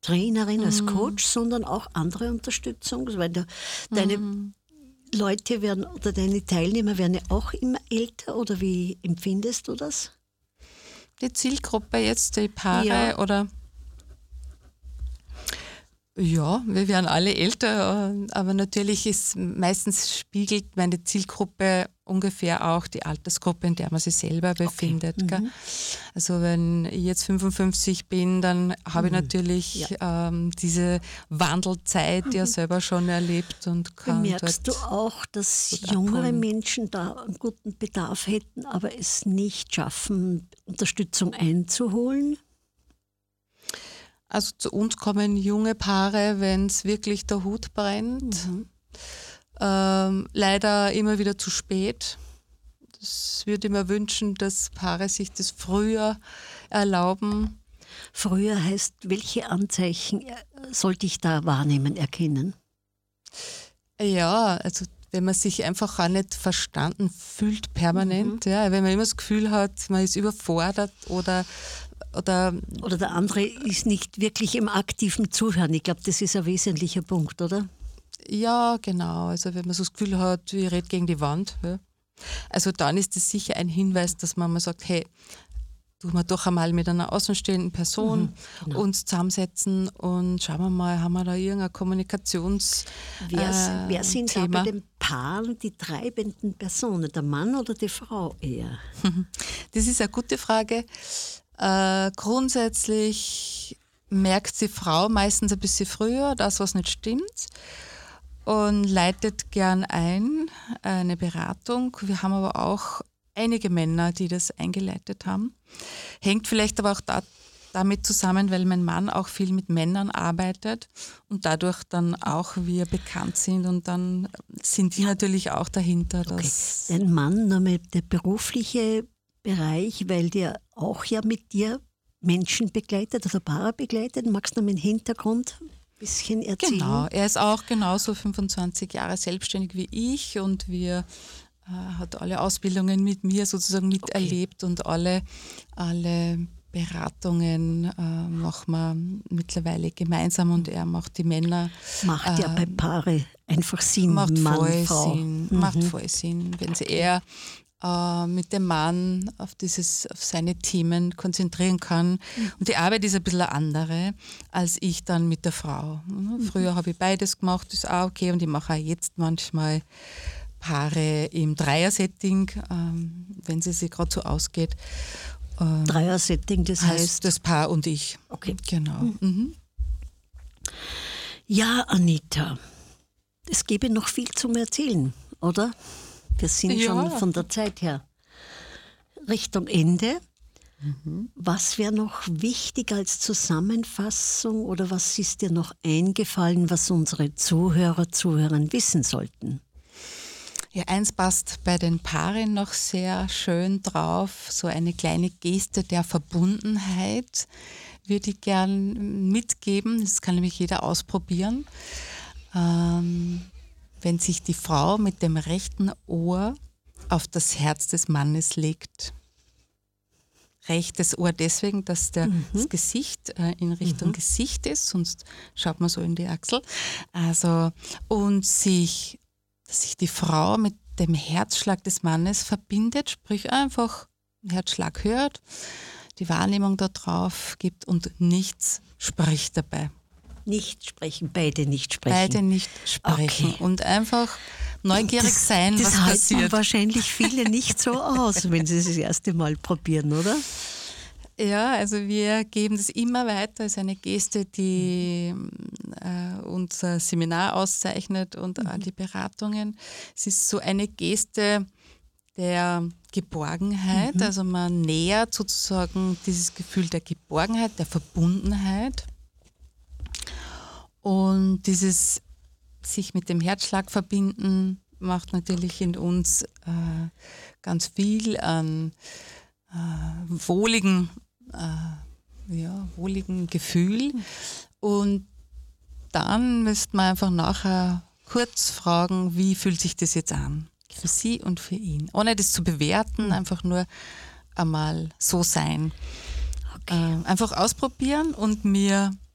Trainerin, als Coach, sondern auch andere Unterstützung, weil deine Leute werden oder deine Teilnehmer werden ja auch immer älter, oder wie empfindest du das? Die Zielgruppe jetzt, die Paare Ja. oder... Ja, wir werden alle älter, aber natürlich ist meistens spiegelt meine Zielgruppe ungefähr auch die Altersgruppe, in der man sich selber befindet. Okay. Gell? Also wenn ich jetzt 55 bin, dann habe ich natürlich diese Wandelzeit ja selber schon erlebt und kann Bemerkst du dort auch, dass gut jüngere abholen. Menschen da einen guten Bedarf hätten, aber es nicht schaffen, Unterstützung einzuholen? Also zu uns kommen junge Paare, wenn es wirklich der Hut brennt. Leider immer wieder zu spät. Das würde ich mir wünschen, dass Paare sich das früher erlauben. Früher heißt, welche Anzeichen sollte ich da wahrnehmen, erkennen? Ja, also wenn man sich einfach auch nicht verstanden fühlt permanent, ja, wenn man immer das Gefühl hat, man ist überfordert oder Oder der andere ist nicht wirklich im aktiven Zuhören. Ich glaube, das ist ein wesentlicher Punkt, oder? ja, genau, also wenn man so das Gefühl hat, ich rede gegen die Wand, ja. Also dann ist es sicher ein Hinweis, dass man mal sagt, hey, tun wir doch einmal mit einer außenstehenden Person uns zusammensetzen und schauen wir mal, haben wir da irgendein Kommunikations Wer sind da Thema? bei den Paaren die treibenden Personen, der Mann oder die Frau eher? Das ist eine gute Frage. Grundsätzlich merkt die Frau meistens ein bisschen früher das, was nicht stimmt, und leitet gern eine Beratung. Wir haben aber auch einige Männer, die das eingeleitet haben. Hängt vielleicht aber auch damit zusammen, weil mein Mann auch viel mit Männern arbeitet und dadurch dann auch wir bekannt sind, und dann sind die natürlich auch dahinter. Okay. Dass Dein Mann, nochmal der berufliche Bereich, weil der auch ja mit dir Menschen begleitet oder Paare begleitet. Magst du noch den Hintergrund ein bisschen erzählen? Genau, er ist auch genauso 25 Jahre selbstständig wie ich, und wir hat alle Ausbildungen mit mir sozusagen miterlebt, und alle Beratungen machen wir mittlerweile gemeinsam, und er macht die Männer. Macht ja bei Paare einfach Sinn, Macht Mann, voll Frau. Sinn, macht voll Sinn, wenn sich er mit dem Mann auf seine Themen konzentrieren kann. Und die Arbeit ist ein bisschen eine andere als ich dann mit der Frau. Früher habe ich beides gemacht, ist auch okay, und ich mache auch jetzt manchmal Paare im Dreier-Setting, wenn sie sich gerade so ausgeht. Dreier-Setting, das heißt... Das Paar und ich. Okay. Genau. Ja, Anita, es gäbe noch viel zum Erzählen, oder? Wir sind Ja. schon von der Zeit her Richtung Ende. Was wäre noch wichtig als Zusammenfassung, oder was ist dir noch eingefallen, was unsere Zuhörerinnen wissen sollten? Ja, eins passt bei den Paaren noch sehr schön drauf, so eine kleine Geste der Verbundenheit würde ich gern mitgeben. Das kann nämlich jeder ausprobieren. Wenn sich die Frau mit dem rechten Ohr auf das Herz des Mannes legt. Rechtes Ohr deswegen, dass das Gesicht in Richtung Gesicht ist, sonst schaut man so in die Achsel. Also, und dass sich die Frau mit dem Herzschlag des Mannes verbindet, sprich einfach den Herzschlag hört, die Wahrnehmung da drauf gibt und nichts spricht dabei. Nicht sprechen, beide nicht sprechen. Beide nicht sprechen. Okay. Und einfach neugierig sein, was das halten passiert. wahrscheinlich viele nicht so aus, wenn sie es das erste Mal probieren, oder? Ja, also wir geben das immer weiter. Es ist eine Geste, die unser Seminar auszeichnet und auch die Beratungen. Es ist so eine Geste der Geborgenheit. Also man nähert sozusagen dieses Gefühl der Geborgenheit, der Verbundenheit. Und dieses sich mit dem Herzschlag verbinden macht natürlich in uns ganz viel an wohligen Gefühl. Und dann müsste man einfach nachher kurz fragen, wie fühlt sich das jetzt an? Für sie und für ihn. Ohne das zu bewerten, einfach nur einmal so sein. Okay. Einfach ausprobieren und mir